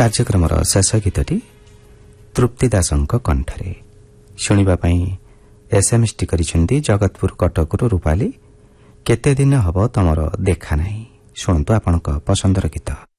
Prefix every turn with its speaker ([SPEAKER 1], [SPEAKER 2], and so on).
[SPEAKER 1] କାର୍ଯ୍ୟକ୍ରମର ଶେଷ ଗୀତଟି ତୃପ୍ତି ଦାସଙ୍କ କଣ୍ଠରେ ଶୁଣିବା ପାଇଁ ଏସ୍ଏମ୍ଏସ୍ଟି କରିଛନ୍ତି ଜଗତପୁର କଟକରୁ ରୂପାଲି। କେତେ ଦିନ ହେବ ତମର ଦେଖା ନାହିଁ। ଶୁଣନ୍ତୁ ଆପଣଙ୍କ ପସନ୍ଦର ଗୀତ।